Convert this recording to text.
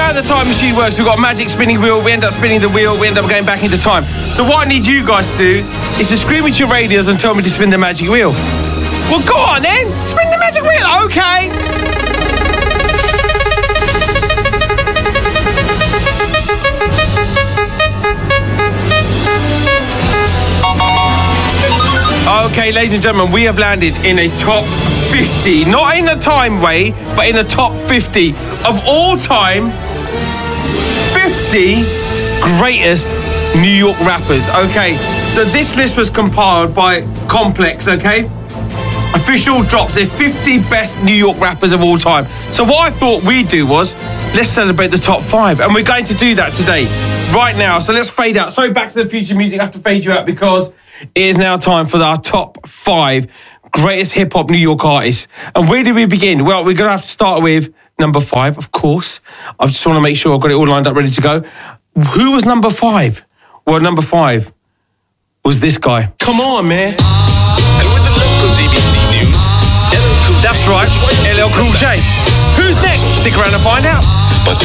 how the time machine works. We've got a magic spinning wheel. We end up spinning the wheel. We end up going back into time. So what I need you guys to do is to scream at your radios and tell me to spin the magic wheel. Well, go on then. Spin the magic wheel. Okay. Okay, ladies and gentlemen, we have landed in a top 50. Not in a time way, but in a top 50 of all time. 50 greatest New York rappers. Okay, so this list was compiled by Complex, okay? Official drops, they're 50 best New York rappers of all time. So what I thought we'd do was, let's celebrate the top 5. And we're going to do that today, right now. So let's fade out. Sorry, Back to the Future music, I have to fade you out because it is now time for our top 5 greatest hip-hop New York artists. And where do we begin? Well, we're going to have to start with number 5, of course. I just want to make sure I've got it all lined up, ready to go. Who was number 5? Well, number 5 was this guy. Come on, man. And with the local DBC news, That's right, LL Cool J. Who's next? Stick around and find out. But